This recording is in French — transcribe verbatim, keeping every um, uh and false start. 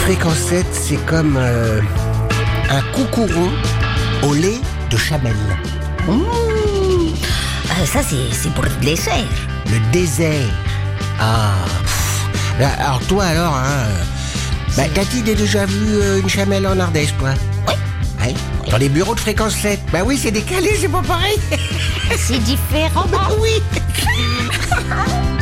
Fréquence sept, c'est comme euh, un coucouron au lait de chamel. Mmh. Ah, ça, c'est, c'est pour le dessert. Le désert. Ah. Pff. Alors toi alors, hein, bah, t'as-tu déjà vu euh, une chamelle en Ardèche, toi? Oui. Ouais. Dans les bureaux de Fréquence sept. Bah oui, c'est décalé, c'est pas pareil. C'est différent. Bah oui.